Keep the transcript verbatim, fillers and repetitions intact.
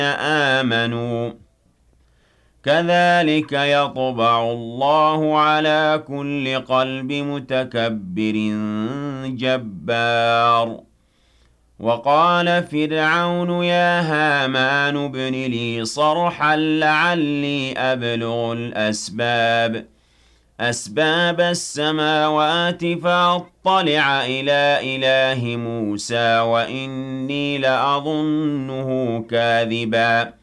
آمنوا كذلك يطبع الله على كل قلب متكبر جبار وقال فرعون يا هامان ابن لي صرحا لعلي أبلغ الأسباب أسباب السماوات فأطلع إلى إله موسى وإني لأظنه كاذبا